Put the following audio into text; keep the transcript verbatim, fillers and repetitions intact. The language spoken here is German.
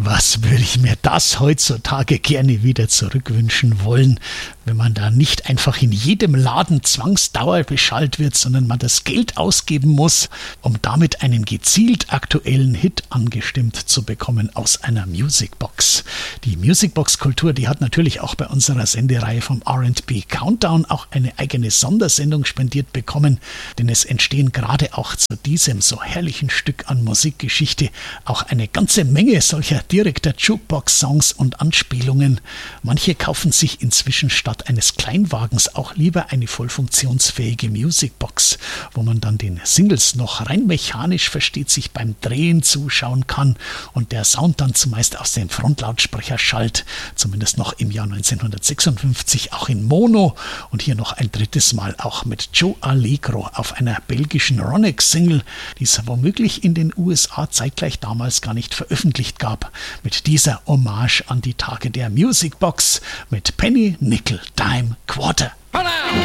Was würde ich mir das heutzutage gerne wieder zurückwünschen wollen, wenn man da nicht einfach in jedem Laden zwangsdauerbeschallt wird, sondern man das Geld ausgeben muss, um damit einen gezielt aktuellen Hit angestimmt zu bekommen aus einer Musicbox. Die Musicbox-Kultur, die hat natürlich auch bei unserer Sendereihe vom R and B Countdown auch eine eigene Sondersendung spendiert bekommen, denn es entstehen gerade auch zu diesem so herrlichen Stück an Musikgeschichte auch eine ganze Menge solcher direkter Jukebox-Songs und Anspielungen. Manche kaufen sich inzwischen statt eines Kleinwagens auch lieber eine voll funktionsfähige Musicbox, wo man dann den Singles noch rein mechanisch, versteht sich, beim Drehen zuschauen kann und der Sound dann zumeist aus dem Frontlautsprecher schallt, zumindest noch im Jahr neunzehnhundertsechsundfünfzig auch in Mono und hier noch ein drittes Mal auch mit Joe Allegro auf einer belgischen Ronick-Single, die es womöglich in den U S A zeitgleich damals gar nicht veröffentlicht gab, mit dieser Hommage an die Tage der Musicbox mit Penny, Nickel, Dime, Quarter.